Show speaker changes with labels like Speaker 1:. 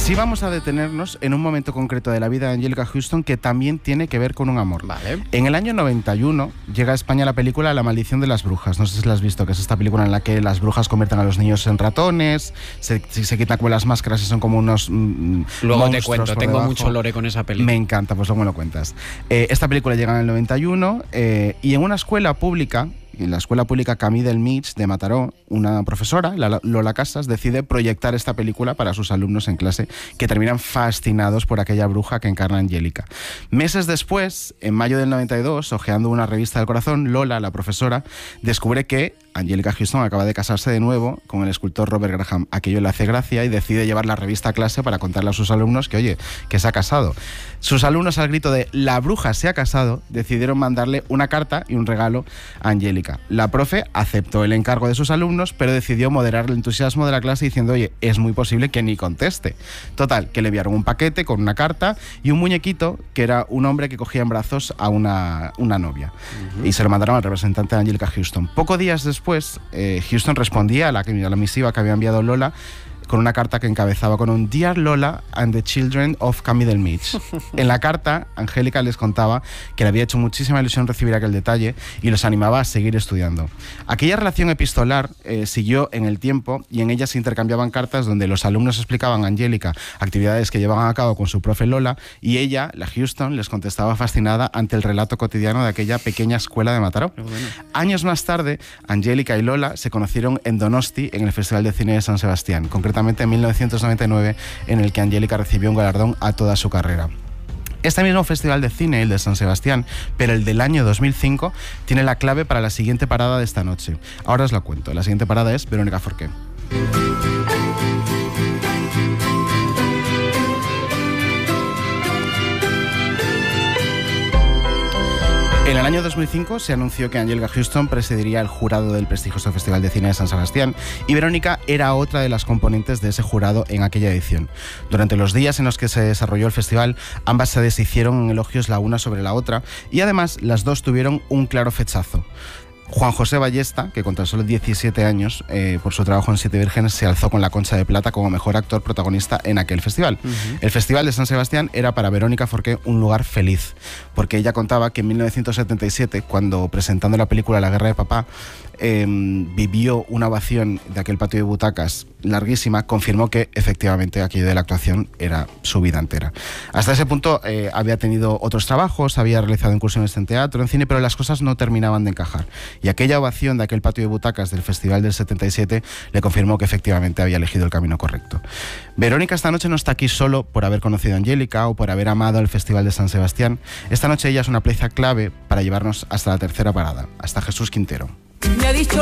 Speaker 1: Sí vamos a detenernos en un momento concreto de la vida de Anjelica Huston que también tiene que ver con un amor.
Speaker 2: Vale.
Speaker 1: En el año 91 llega a España la película La maldición de las brujas. No sé si la has visto, que es esta película en la que las brujas convierten a los niños en ratones, se quitan como las máscaras y son como unos
Speaker 2: luego te cuento, tengo mucho lore con esa película.
Speaker 1: Me encanta, pues luego me lo cuentas. Esta película llega en el 91 y en una escuela pública, en la escuela pública Camí del Mig de Mataró, una profesora, Lola Casas, decide proyectar esta película para sus alumnos en clase, que terminan fascinados por aquella bruja que encarna a Anjelica. Meses después, en mayo del 92, hojeando una revista del corazón, Lola, la profesora, descubre que Anjelica Huston acaba de casarse de nuevo con el escultor Robert Graham. Aquello le hace gracia y decide llevar la revista a clase para contarle a sus alumnos que, oye, que se ha casado. Sus alumnos, al grito de «La bruja se ha casado», decidieron mandarle una carta y un regalo a Anjelica. La profe aceptó el encargo de sus alumnos, pero decidió moderar el entusiasmo de la clase diciendo «Oye, es muy posible que ni conteste». Total, que le enviaron un paquete con una carta y un muñequito que era un hombre que cogía en brazos a una novia. Y se lo mandaron al representante de Anjelica Huston. Pocos días después, Huston respondía a la misiva que había enviado Lola con una carta que encabezaba con un Dear Lola and the Children of Camí del Mig. En la carta, Anjelica les contaba que le había hecho muchísima ilusión recibir aquel detalle y los animaba a seguir estudiando. Aquella relación epistolar siguió en el tiempo y en ella se intercambiaban cartas donde los alumnos explicaban a Anjelica actividades que llevaban a cabo con su profe Lola y ella, la Huston, les contestaba fascinada ante el relato cotidiano de aquella pequeña escuela de Mataró. Bueno. Años más tarde, Anjelica y Lola se conocieron en Donosti en el Festival de Cine de San Sebastián, concretamente en 1999, en el que Anjelica recibió un galardón a toda su carrera. Este mismo Festival de Cine, el de San Sebastián, pero el del año 2005, tiene la clave para la siguiente parada de esta noche. Ahora os la cuento. La siguiente parada es Verónica Forqué. En el año 2005 se anunció que Anjelica Huston presidiría el jurado del prestigioso Festival de Cine de San Sebastián y Verónica era otra de las componentes de ese jurado en aquella edición. Durante los días en los que se desarrolló el festival, ambas se deshicieron en elogios la una sobre la otra y además las dos tuvieron un claro flechazo. Juan José Ballesta, que con tan solo 17 años, por su trabajo en Siete Vírgenes, se alzó con la Concha de Plata como mejor actor protagonista en aquel festival. El Festival de San Sebastián era para Verónica Forqué un lugar feliz, porque ella contaba que en 1977, cuando presentando la película La Guerra de Papá, vivió una ovación de aquel patio de butacas larguísima, confirmó que efectivamente aquello de la actuación era su vida entera. Hasta ese punto había tenido otros trabajos, había realizado incursiones en teatro, en cine, pero las cosas no terminaban de encajar. Y aquella ovación de aquel patio de butacas del Festival del 77 le confirmó que efectivamente había elegido el camino correcto. Verónica esta noche no está aquí solo por haber conocido a Anjelica o por haber amado el Festival de San Sebastián. Esta noche ella es una pieza clave para llevarnos hasta la tercera parada, hasta Jesús Quintero.
Speaker 3: Me ha dicho